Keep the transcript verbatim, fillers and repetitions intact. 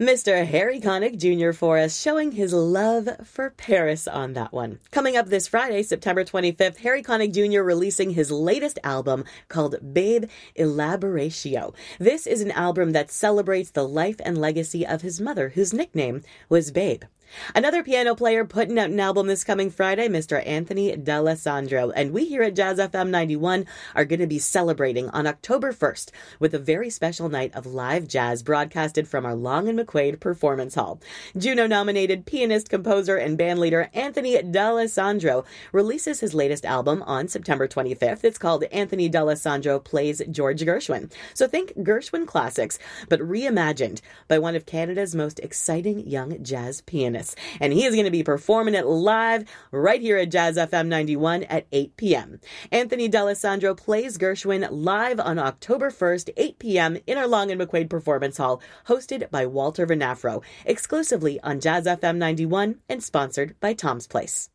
Mister Harry Connick Junior for us, showing his love for Paris on that one. Coming up this Friday, September twenty-fifth, Harry Connick Junior releasing his latest album called Babe Elaboratio. This is an album that celebrates the life and legacy of his mother, whose nickname was Babe. Another piano player putting out an album this coming Friday, Mister Anthony D'Alessandro, and we here at Jazz F M ninety-one are going to be celebrating on October first with a very special night of live jazz broadcasted from our Long and McQuaid Performance Hall. Juno-nominated pianist, composer, and bandleader Anthony D'Alessandro releases his latest album on September twenty-fifth. It's called Anthony D'Alessandro Plays George Gershwin. So think Gershwin classics, but reimagined by one of Canada's most exciting young jazz pianists. And he is going to be performing it live right here at Jazz F M ninety-one at eight p.m. Anthony D'Alessandro Plays Gershwin live on October first, eight p.m. in our Long and McQuaid Performance Hall, hosted by Walter Vanafro, exclusively on Jazz F M ninety-one and sponsored by Tom's Place.